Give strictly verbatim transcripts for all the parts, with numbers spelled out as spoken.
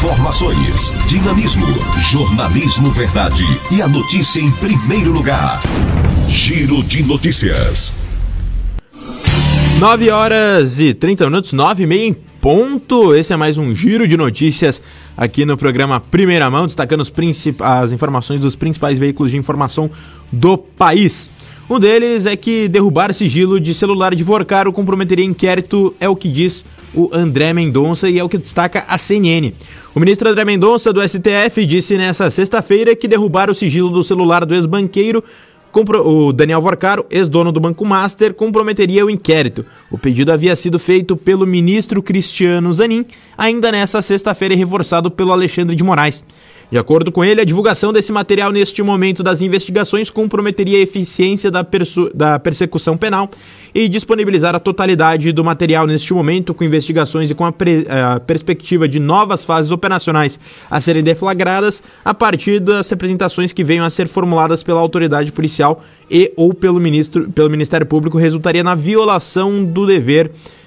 Informações, dinamismo, jornalismo verdade e a notícia em primeiro lugar. Giro de Notícias. nove horas e trinta minutos, nove e meia em ponto. Esse é mais um Giro de Notícias aqui no programa Primeira Mão, destacando os princip... as informações dos principais veículos de informação do país. Um deles é que derrubar sigilo de celular de Vorcaro comprometeria inquérito, é o que diz o André Mendonça e é o que destaca a C N N. O ministro André Mendonça do S T F disse nesta sexta-feira que derrubar o sigilo do celular do ex-banqueiro, o Daniel Vorcaro, ex-dono do Banco Master, comprometeria o inquérito. O pedido havia sido feito pelo ministro Cristiano Zanin, ainda nesta sexta-feira e reforçado pelo Alexandre de Moraes. De acordo com ele, a divulgação desse material neste momento das investigações comprometeria a eficiência da, persu- da persecução penal e disponibilizar a totalidade do material neste momento, com investigações e com a, pre- a perspectiva de novas fases operacionais a serem deflagradas a partir das representações que venham a ser formuladas pela autoridade policial e ou pelo, ministro, pelo Ministério Público, resultaria na violação do dever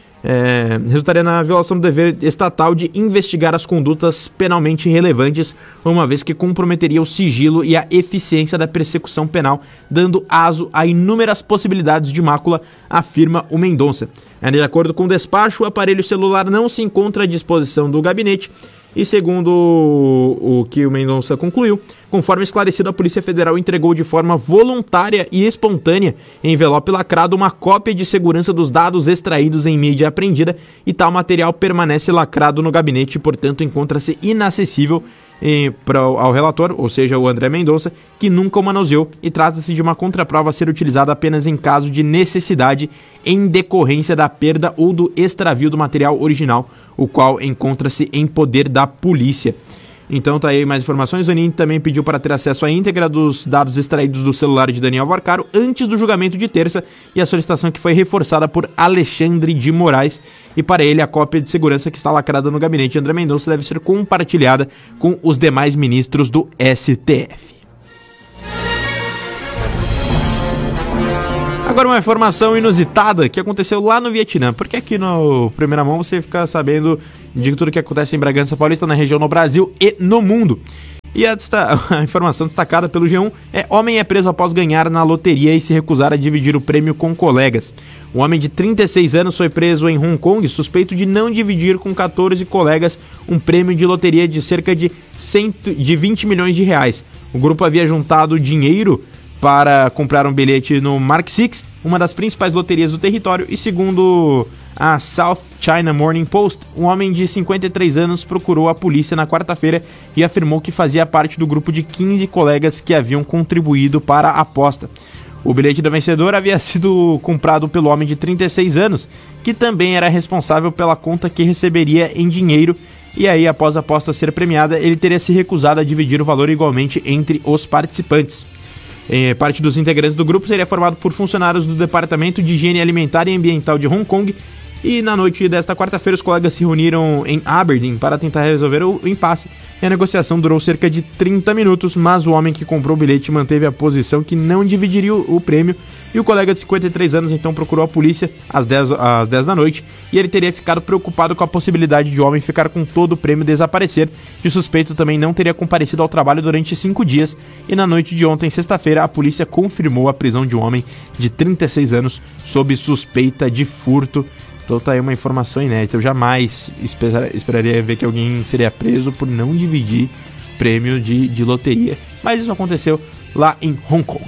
É, resultaria na violação do dever estatal de investigar as condutas penalmente relevantes, uma vez que comprometeria o sigilo e a eficiência da persecução penal, dando aso a inúmeras possibilidades de mácula, afirma o Mendonça. De acordo com o despacho, o aparelho celular não se encontra à disposição do gabinete e, segundo o, o que o Mendonça concluiu, conforme esclarecido, a Polícia Federal entregou de forma voluntária e espontânea, em envelope lacrado, uma cópia de segurança dos dados extraídos em mídia apreendida e tal material permanece lacrado no gabinete e, portanto, encontra-se inacessível eh, pra, ao relator, ou seja, o André Mendonça, que nunca o manuseou, e trata-se de uma contraprova a ser utilizada apenas em caso de necessidade em decorrência da perda ou do extravio do material original, o qual encontra-se em poder da polícia. Então tá aí mais informações. O Zanin também pediu para ter acesso à íntegra dos dados extraídos do celular de Daniel Vorcaro antes do julgamento de terça, e a solicitação que foi reforçada por Alexandre de Moraes, e para ele a cópia de segurança que está lacrada no gabinete de André Mendonça deve ser compartilhada com os demais ministros do S T F. Agora uma informação inusitada que aconteceu lá no Vietnã, porque aqui no Primeira Mão você fica sabendo de tudo que acontece em Bragança Paulista, na região, no Brasil e no mundo. E a, desta- a informação destacada pelo G um é: homem é preso após ganhar na loteria e se recusar a dividir o prêmio com colegas. Um homem de trinta e seis anos foi preso em Hong Kong, suspeito de não dividir com catorze colegas um prêmio de loteria de cerca de, cem, de vinte milhões de reais. O grupo havia juntado dinheiro para comprar um bilhete no Mark Six, uma das principais loterias do território, e segundo a South China Morning Post, um homem de cinquenta e três anos procurou a polícia na quarta-feira e afirmou que fazia parte do grupo de quinze colegas que haviam contribuído para a aposta. O bilhete do vencedor havia sido comprado pelo homem de trinta e seis anos, que também era responsável pela conta que receberia em dinheiro, e aí, após a aposta ser premiada, ele teria se recusado a dividir o valor igualmente entre os participantes. É, parte dos integrantes do grupo seria formado por funcionários do Departamento de Higiene Alimentar e Ambiental de Hong Kong, e na noite desta quarta-feira os colegas se reuniram em Aberdeen para tentar resolver o impasse, e a negociação durou cerca de trinta minutos, mas o homem que comprou o bilhete manteve a posição que não dividiria o, o prêmio, e o colega de cinquenta e três anos então procurou a polícia às dez, às dez da noite, e ele teria ficado preocupado com a possibilidade de o homem ficar com todo o prêmio e desaparecer. E o suspeito também não teria comparecido ao trabalho durante cinco dias, e na noite de ontem, sexta-feira, a polícia confirmou a prisão de um homem de trinta e seis anos sob suspeita de furto. Então tá aí uma informação inédita. Eu jamais espera, esperaria ver que alguém seria preso por não dividir prêmio de, de loteria, mas isso aconteceu lá em Hong Kong.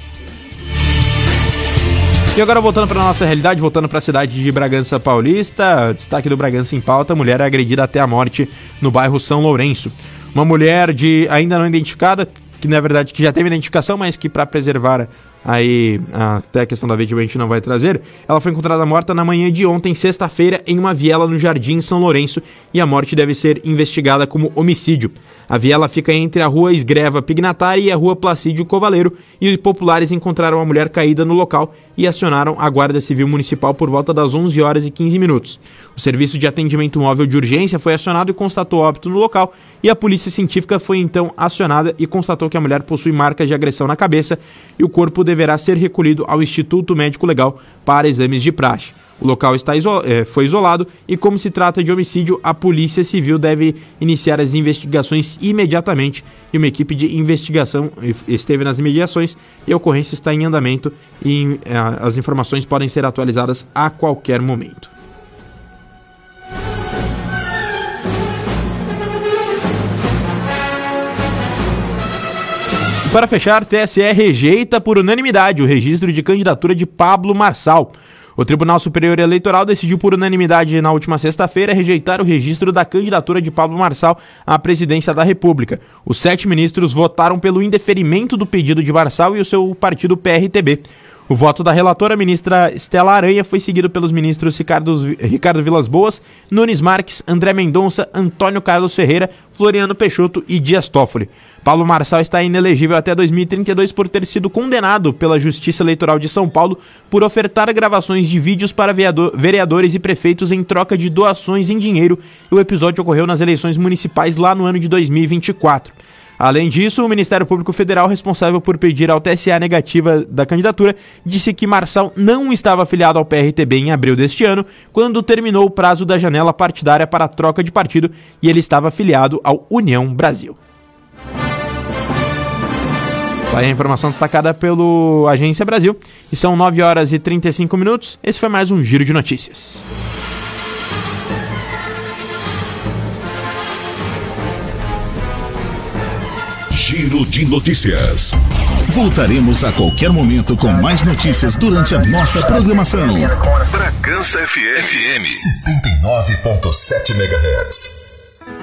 E agora, voltando para a nossa realidade, voltando para a cidade de Bragança Paulista, destaque do Bragança em pauta: mulher é agredida até a morte no bairro São Lourenço. Uma mulher de ainda não identificada, que na verdade que já teve identificação, mas que para preservar aí até a questão da vítima a gente não vai trazer, ela foi encontrada morta na manhã de ontem, sexta-feira, em uma viela no Jardim São Lourenço, e a morte deve ser investigada como homicídio. A viela fica entre a rua Esgreva Pignatari e a rua Placídio Covaleiro, e populares encontraram a mulher caída no local e acionaram a Guarda Civil Municipal por volta das onze horas e quinze minutos. O Serviço de Atendimento Móvel de Urgência foi acionado e constatou óbito no local, e a Polícia Científica foi então acionada e constatou que a mulher possui marcas de agressão na cabeça, e o corpo deverá ser recolhido ao Instituto Médico Legal para exames de praxe. O local está iso- é, foi isolado e, como se trata de homicídio, a Polícia Civil deve iniciar as investigações imediatamente e uma equipe de investigação esteve nas imediações e a ocorrência está em andamento e é, as informações podem ser atualizadas a qualquer momento. Para fechar, T S E rejeita por unanimidade o registro de candidatura de Pablo Marçal. O Tribunal Superior Eleitoral decidiu por unanimidade na última sexta-feira rejeitar o registro da candidatura de Pablo Marçal à presidência da República. Os sete ministros votaram pelo indeferimento do pedido de Marçal e o seu partido P R T B. O voto da relatora, ministra Estela Aranha, foi seguido pelos ministros Ricardo, Ricardo Vilas Boas, Nunes Marques, André Mendonça, Antônio Carlos Ferreira, Floriano Peixoto e Dias Toffoli. Paulo Marçal está inelegível até dois mil e trinta e dois por ter sido condenado pela Justiça Eleitoral de São Paulo por ofertar gravações de vídeos para vereadores e prefeitos em troca de doações em dinheiro. O episódio ocorreu nas eleições municipais lá no ano de dois mil e vinte e quatro. Além disso, o Ministério Público Federal, responsável por pedir ao T S E a negativa da candidatura, disse que Marçal não estava afiliado ao P R T B em abril deste ano, quando terminou o prazo da janela partidária para a troca de partido, e ele estava afiliado ao União Brasil. Aí a informação destacada pelo Agência Brasil, e são nove horas e trinta e cinco minutos. Esse foi mais um Giro de Notícias. Giro de Notícias. Voltaremos a qualquer momento com mais notícias durante a nossa programação. Bragança F M setenta e nove ponto sete megahertz.